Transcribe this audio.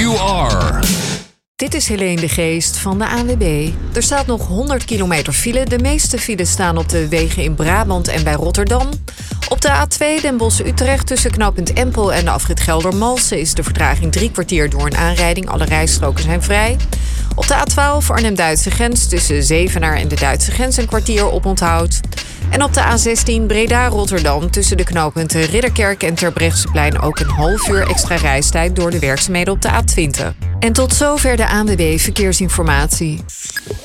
you are. Dit is Helene de Geest van de ANWB. Er staat nog 100 kilometer file. De meeste files staan op de wegen in Brabant en bij Rotterdam. Op de A2 Den Bosch-Utrecht tussen knooppunt Empel en de afrit Geldermalsen is de vertraging 3 kwartier door een aanrijding. Alle rijstroken zijn vrij. Op de A12 Arnhem-Duitse grens tussen Zevenaar en de Duitse grens een kwartier oponthoud. En op de A16 Breda-Rotterdam tussen de knooppunten Ridderkerk en Terbrechtseplein ook een half uur extra reistijd door de werkzaamheden op de A20. En tot zover de ANWB Verkeersinformatie.